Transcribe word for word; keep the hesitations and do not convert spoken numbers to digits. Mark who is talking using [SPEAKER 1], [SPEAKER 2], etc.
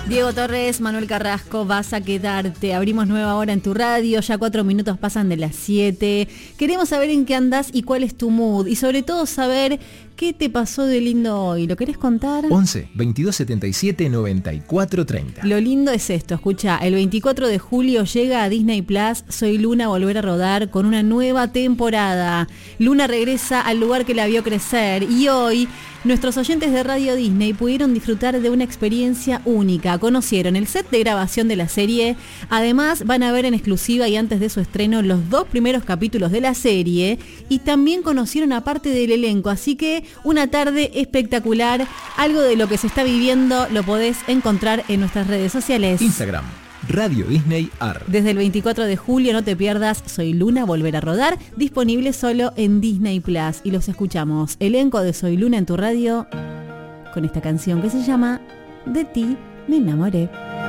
[SPEAKER 1] Diego Torres, Manuel Carrasco, Vas a quedarte. Abrimos nueva hora en tu radio, ya cuatro minutos pasan de las siete. Queremos saber en qué andás y cuál es tu mood. Y sobre todo saber qué te pasó de lindo hoy. ¿Lo querés contar?
[SPEAKER 2] once, veintidós setenta y siete, noventa y cuatro treinta.
[SPEAKER 1] Lo lindo es esto, escucha, el veinticuatro de julio llega a Disney Plus Soy Luna volver a rodar con una nueva temporada. Luna regresa al lugar que la vio crecer y hoy nuestros oyentes de Radio Disney pudieron disfrutar de una experiencia única. Conocieron el set de grabación de la serie, además van a ver en exclusiva y antes de su estreno los dos primeros capítulos de la serie y también conocieron a parte del elenco, así que una tarde espectacular. Algo de lo que se está viviendo lo podés encontrar en nuestras redes sociales.
[SPEAKER 2] Instagram, Radio Disney A R.
[SPEAKER 1] Desde el veinticuatro de julio no te pierdas Soy Luna volver a rodar, disponible solo en Disney Plus. Y los escuchamos, elenco de Soy Luna en tu radio, con esta canción que se llama De ti me enamoré.